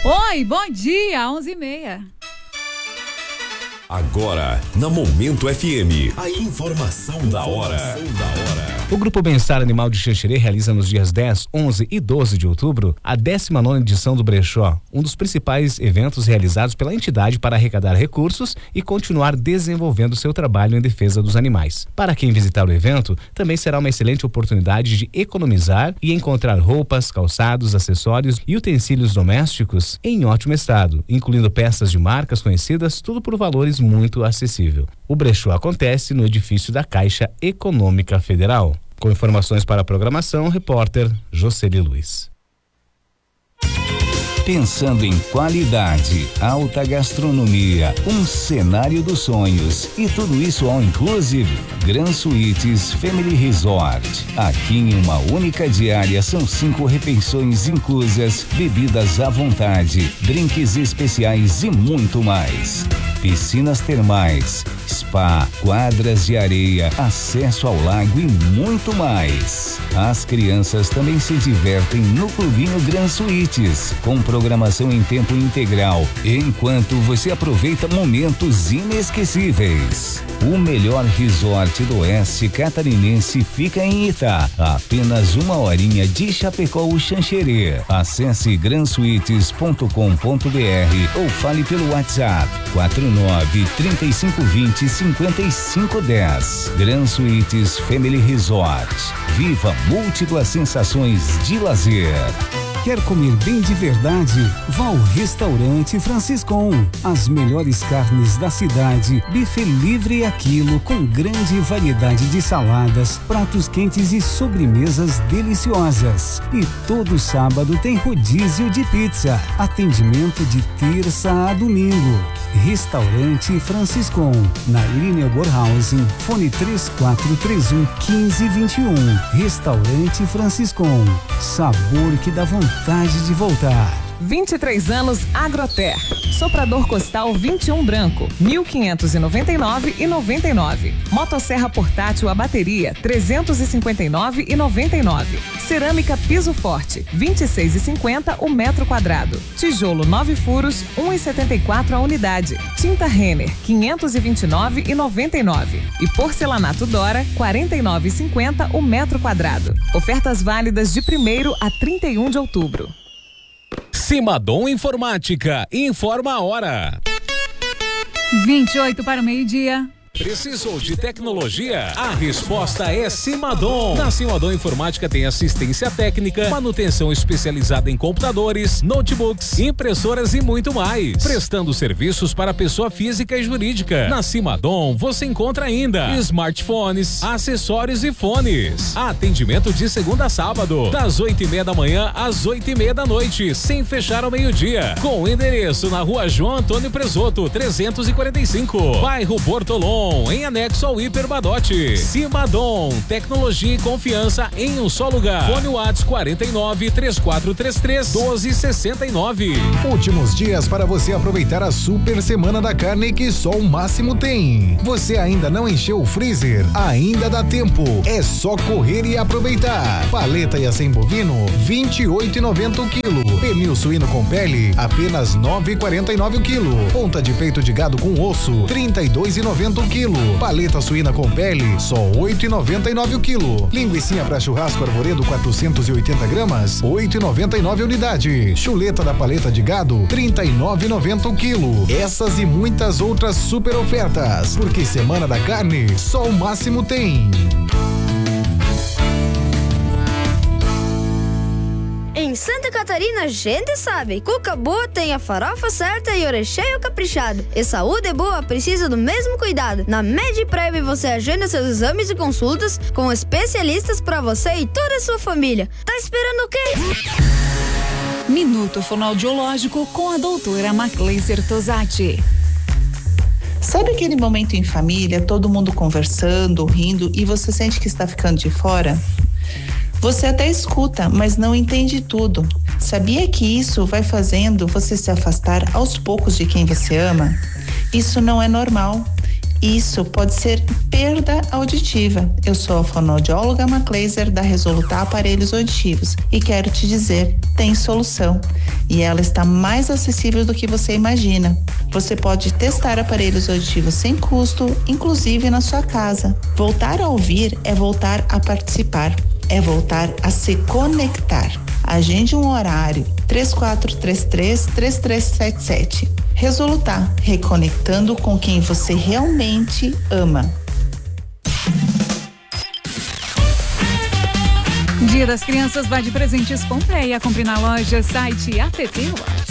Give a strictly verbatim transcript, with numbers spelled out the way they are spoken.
Oi, bom dia, onze e meia. Agora, na Momento F M, a informação da hora. O Grupo Bem-Estar Animal de Xanxerê realiza nos dias dez, onze e doze de outubro a décima nona edição do Brechó, um dos principais eventos realizados pela entidade para arrecadar recursos e continuar desenvolvendo seu trabalho em defesa dos animais. Para quem visitar o evento, também será uma excelente oportunidade de economizar e encontrar roupas, calçados, acessórios e utensílios domésticos em ótimo estado, incluindo peças de marcas conhecidas, tudo por valores muito acessível. O Brechó acontece no edifício da Caixa Econômica Federal. Com informações para a programação, repórter Jocely Luiz. Pensando em qualidade, alta gastronomia, um cenário dos sonhos e tudo isso all inclusive, Gran Suites Family Resort. Aqui em uma única diária são cinco refeições inclusas, bebidas à vontade, drinks especiais e muito mais. Piscinas termais, spa, quadras de areia, acesso ao lago e muito mais. As crianças também se divertem no Clubinho Gran Suites, com programação em tempo integral, enquanto você aproveita momentos inesquecíveis. O melhor resort do oeste catarinense fica em Itá, a apenas uma horinha de Chapecó, Xanxerê. Acesse gran suites ponto com ponto b r ou fale pelo WhatsApp quatro nove, três cinco dois zero, cinco cinco um zero. Gran Suites Family Resort. Viva múltiplas sensações de lazer. Quer comer bem de verdade? Vá ao Restaurante Franciscon. As melhores carnes da cidade, buffet livre a quilo com grande variedade de saladas, pratos quentes e sobremesas deliciosas. E todo sábado tem rodízio de pizza. Atendimento de terça a domingo. Restaurante Franciscon, na Irineu Borhausen, fone três quatro três um, um cinco dois um. Restaurante Franciscon, sabor que dá vontade de voltar. vinte e três anos Agroter. Soprador Costal vinte e um branco, mil quinhentos e noventa e nove reais e noventa e nove centavos. Motosserra portátil a bateria, trezentos e cinquenta e nove reais e noventa e nove centavos. Cerâmica piso forte, vinte e seis reais e cinquenta centavos o metro quadrado. Tijolo nove furos, um real e setenta e quatro centavos a unidade. Tinta Renner, quinhentos e vinte e nove reais e noventa e nove centavos. E porcelanato Dora, quarenta e nove reais e cinquenta centavos o metro quadrado. Ofertas válidas de primeiro a trinta e um de outubro. Simadom Informática, informa a hora. vinte e oito para o meio-dia. Precisou de tecnologia? A resposta é Simadom. Na Simadom Informática tem assistência técnica, manutenção especializada em computadores, notebooks, impressoras e muito mais. Prestando serviços para pessoa física e jurídica. Na Simadom você encontra ainda smartphones, acessórios e fones. Atendimento de segunda a sábado, das oito e meia da manhã às oito e meia da noite, sem fechar ao meio-dia. Com endereço na Rua João Antônio Presoto, trezentos e quarenta e cinco, bairro Bortolom, em anexo ao Hiper Badote. Simadom, tecnologia e confiança em um só lugar. Fone WhatsApp quarenta e nove, três quatro três três, doze sessenta e nove. Últimos dias para você aproveitar a super semana da carne que só o Máximo tem. Você ainda não encheu o freezer? Ainda dá tempo. É só correr e aproveitar. Paleta e acém bovino, vinte e oito reais e noventa centavos o quilo. Pernil suíno com pele, apenas nove reais e quarenta e nove centavos o quilo. Ponta de peito de gado com osso, trinta e dois reais e noventa centavos o quilo. Paleta suína com pele, só oito reais e noventa e nove centavos o quilo. Linguicinha para churrasco Arvoredo, quatrocentos e oitenta gramas, oito reais e noventa e nove centavos a unidade. Chuleta da paleta de gado, trinta e nove reais e noventa centavos o quilo. Essas e muitas outras super ofertas, porque Semana da Carne só o Máximo tem. Em Santa Catarina, a gente sabe. Cuca boa tem a farofa certa e orecheio caprichado. E saúde boa precisa do mesmo cuidado. Na MedPrev você agenda seus exames e consultas com especialistas para você e toda a sua família. Tá esperando o quê? Minuto Fonoaudiológico com a doutora Macleiser Tosati. Sabe aquele momento em família, todo mundo conversando, rindo e você sente que está ficando de fora? Você até escuta, mas não entende tudo. Sabia que isso vai fazendo você se afastar aos poucos de quem você ama? Isso não é normal. Isso pode ser perda auditiva. Eu sou a fonoaudióloga Maclaser da Resolutar Aparelhos Auditivos e quero te dizer, tem solução. E ela está mais acessível do que você imagina. Você pode testar aparelhos auditivos sem custo, inclusive na sua casa. Voltar a ouvir é voltar a participar, é voltar a se conectar. Agende um horário, três quatro três três, três três sete sete. Resolutar, reconectando com quem você realmente ama. Dia das Crianças vai de presentes Pompeia. Compre na loja, site e app.